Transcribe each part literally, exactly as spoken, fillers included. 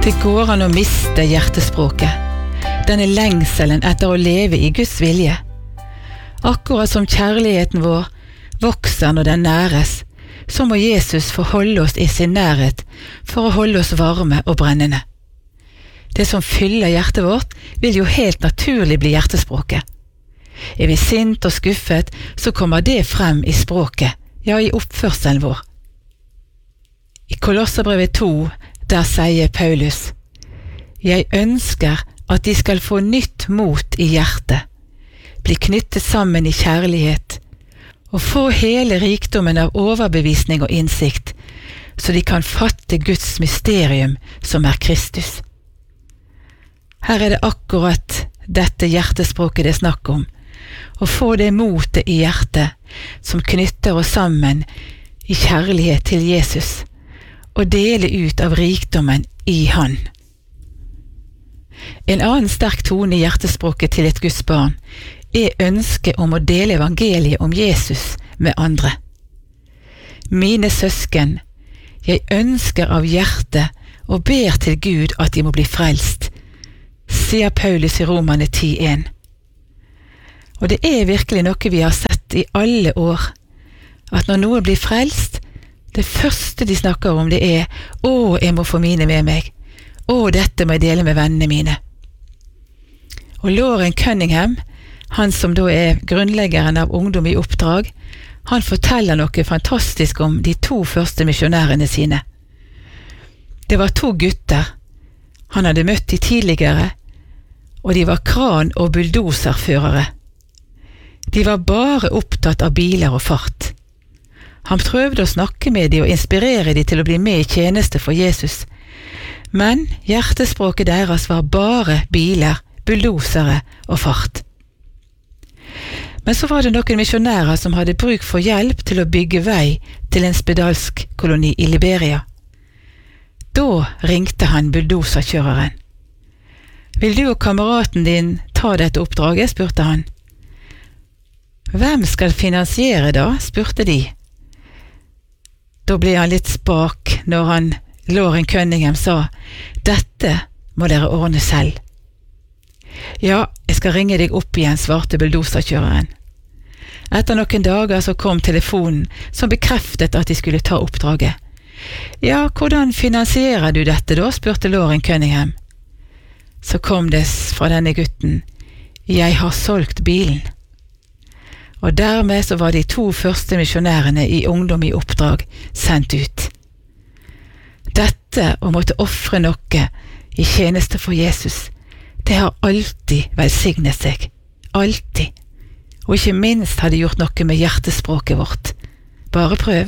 Det går an å miste hjertespråket, denne lengselen etter å leve i Guds vilje. Akkurat som kjærligheten vår vokser når den næres, så må Jesus få holde oss i sin nærhet for å holde oss varme og brennende. Det som fyller hjertet vårt vil jo helt naturlig bli hjertespråket. Er vi sint og skuffet, så kommer det frem i språket, ja i oppførselen vår. I Kolosserbrevet to, der sier Paulus: «Jeg ønsker at de skal få nytt mot i hjertet, bli knyttet sammen i kjærlighet, og få hele rikdommen av overbevisning og innsikt, så de kan fatte Guds mysterium som er Kristus.» Her er det akkurat dette hjertespråket det er snakk om, å få det motet i hjertet som knytter oss sammen i kjærlighet til Jesus, og dele ut av rikdommen i Han. En annen sterk tone i hjertespråket til et Guds barn er ønsket om å dele evangeliet om Jesus med andre. Mine søsken, jeg ønsker av hjertet og ber til Gud at de må bli frelst, sier Paulus i Romerne ti en. Og det er virkelig noe vi har sett i alle år, at når noe blir frelst, det første de snakker om det er: «Å, jeg må få mine med meg. Å, dette må jeg dele med vennene mine.» Og Loren Cunningham, han som da er grunnleggeren av Ungdom i oppdrag, han forteller noe fantastisk om de to første misjonærene sine. Det var to gutter. Han hadde møtt de tidligere, og de var kran- og bulldoserførere. De var bare opptatt av biler og fart. Han prøvde å snakke med de og inspirere de til å bli med i tjeneste for Jesus, men hjertespråket deres var bare biler, bulldosere og fart. Men så var det noen misjonærer som hadde bruk for hjelp til å bygge vei til en spedalsk koloni i Liberia. Da ringte han bulldoserkjøreren. «Vil du og kameraten din ta dette oppdraget?» spurte han. «Hvem skal finansiere da?» spurte de. Da ble han litt spak når han, Loren Cunningham, sa: «Dette må dere ordne selv.» «Ja, jeg skal ringe deg opp igjen», svarte bulldoserkjøreren. Etter noen dager så kom telefonen som bekreftet at de skulle ta oppdraget. «Ja, hvordan finansierer du dette da?» spurte Loren Cunningham. Så kom det fra denne gutten: «Jeg har solgt bilen.» Og dermed så var de to første misjonærene i Ungdom i oppdrag sendt ut. Dette å måtte offre noe i tjeneste for Jesus, det har alltid velsignet seg. Alltid. Og ikke minst har det gjort noe med hjertespråket vårt. Bare prøv.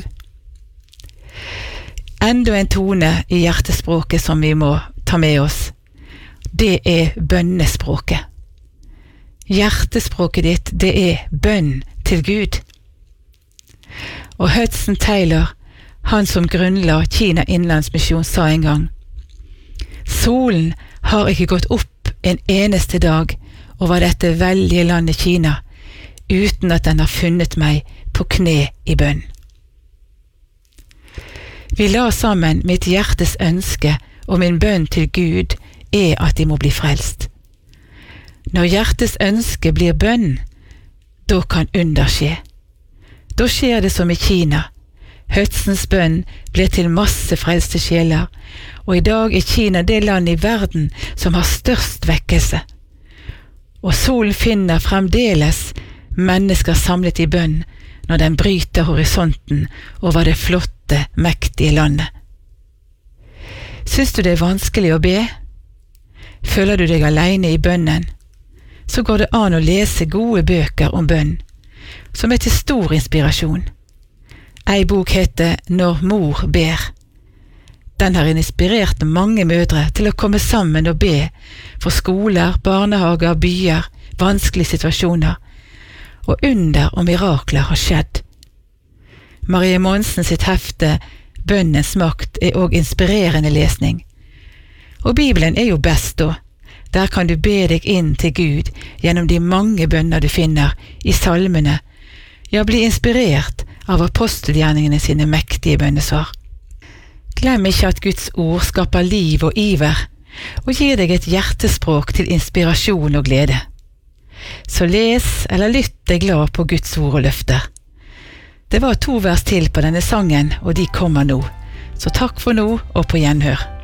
Enda en tone i hjertespråket som vi må ta med oss. Det er bønnespråket. Hjertespråket ditt, det er bønn til Gud. Og Hudson Taylor, han som grunnla Kina Innlandsmisjon, sa en gang: «Solen har ikke gått opp en eneste dag over dette veldige landet Kina uten at den har funnet meg på kne i bønn.» Vi la sammen mitt hjertes ønske, og min bønn til Gud er at de må bli frelst. Når hjertets ønske blir bønn, da kan under skje. Da skjer det som i Kina. Hudsons bønn ble til masse frelste sjeler, og i dag er Kina det land i verden som har størst vekkelse. Og solen finner fremdeles mennesker samlet i bønn når den bryter horisonten over det flotte, mektige landet. Syns du det er vanskelig å be? Føler du deg alene i bønnen? Så går det an å lese gode bøker om bønn, som er til stor inspirasjon. Ei bok heter «Når mor ber». Den har inspirert mange mødre til å komme sammen og be for skoler, barnehager, byer, vanskelige situasjoner, og under og mirakler har skjedd. Marie Monsen sitt hefte «Bønnens makt» er også inspirerende lesning. Og Bibelen er jo best da. Der kan du be deg inn til Gud gjennom de mange bønner du finner i salmene, ja, bli inspirert av apostelgjerningene sine mektige bønnesvar. Glem ikke at Guds ord skaper liv og iver, og gir deg et hjertespråk til inspirasjon og glede. Så les eller lytt deg glad på Guds ord og løfter. Det var to vers til på denne sangen, og de kommer nå. Så takk for nå, og på gjenhør.